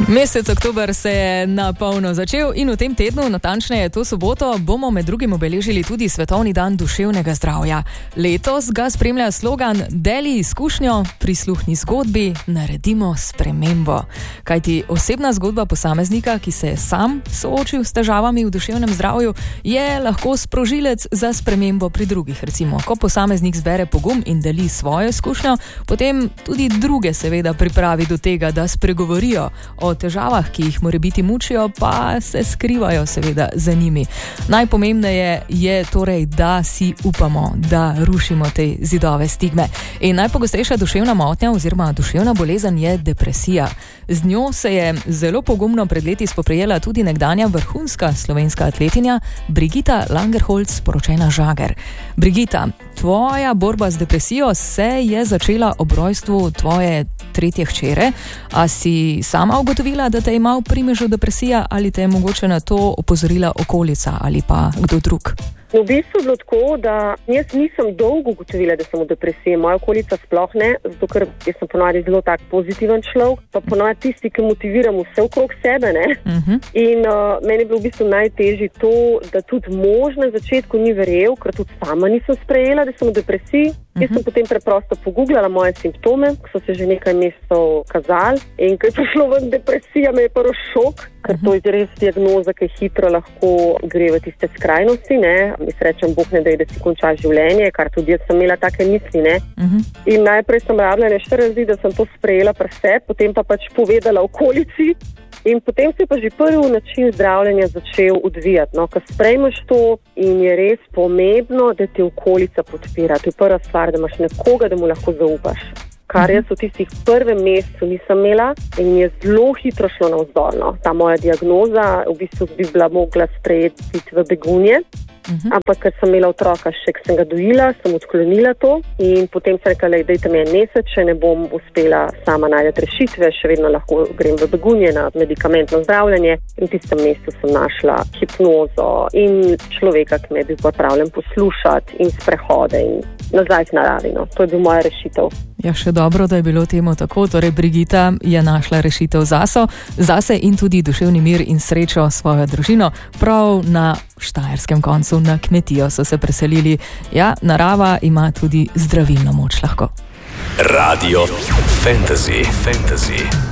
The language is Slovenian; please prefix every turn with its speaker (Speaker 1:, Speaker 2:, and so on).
Speaker 1: Mesec oktober se je na polno začel in v tem tednu, natančneje to soboto, bomo med drugim obeležili tudi Svetovni dan duševnega zdravja. Letos ga spremlja slogan Deli izkušnjo, prisluhni zgodbi, naredimo spremembo. Kajti osebna zgodba posameznika, ki se je sam soočil s težavami v duševnem zdravju, je lahko sprožilec za spremembo pri drugih. Recimo, ko posameznik zbere pogum in deli svojo izkušnjo, potem tudi druge seveda pripravi do tega, da spregovorijo o težavah, ki jih morebiti mučijo, pa se skrivajo seveda za njimi. Najpomembneje je torej, da si upamo, da rušimo te zidove stigme. In najpogostejša duševna motnja oziroma duševna bolezen je depresija. Z njo se je zelo pogumno pred leti spoprijela tudi nekdanja vrhunska slovenska atletinja Brigita Langerholz, poročena Žager. Brigita, tvoja borba z depresijo se je začela ob rojstvu tvoje tretje hčere. A si sama ugotovila, da te ima v primežu depresija, ali te je mogoče na to opozorila okolica ali pa kdo drug?
Speaker 2: V bistvu je bilo tako, da jaz nisem dolgo ugotovila, da sem v depresiji. Moja okolica sploh ne, zato ker jaz sem ponovadi zelo tak pozitiven človek, pa ponovadi tisti, ki motiviram vse okrog sebe, ne. In meni je bilo v bistvu najtežje to, da tudi mož na začetku ni verjel, ker tudi sama nisem sprejela, da sem v depresiji. Jaz sem potem preprosto pogooglala moje simptome, ki so se že nekaj mesecev kazali, in ko je prišlo ven depresija, me je prvo šok, ker to je res diagnoza, ki hitro lahko gre v tiste skrajnosti, ne. Jaz rečem, Bog ne daj, da si končaš življenje, kar tudi jaz sem imela take misli, ne. In najprej sem rabila nešto razli, da sem to sprejela pri sebi, potem pa pač povedala okolici. In potem se je pa že prvi način zdravljenja začel odvijati, no, ko sprejmeš to in je res pomembno, da te okolica podpira. To je prva stvar, da imaš nekoga, da mu lahko zaupaš. Kar jaz v tistih prvem mesecu nisem imela in je zelo hitro šlo navzdol, no. Ta moja diagnoza v bistvu bi bila mogla sprejeti v begunje. Ampak, ker sem imela otroka še, ker sem ga dojila, sem odklonila to in potem sem rekla, dajte mi en mesec, če ne bom uspela sama najti rešitve, še vedno lahko grem v begunje na medikamentno zdravljenje. In v tistem mesecu sem našla hipnozo in človeka, ki me je bil pripravljen poslušati in sprehode in nazaj k naravi, no. To je bil moja rešitev.
Speaker 1: Ja, še dobro, da je bilo temu tako. Torej, Brigita je našla rešitev zase in tudi duševni mir in srečo svojo družino. Prav na štajerskem koncu, na kmetijo so se preselili. Ja, narava ima tudi zdravilno moč lahko.
Speaker 3: Radio Fantasy.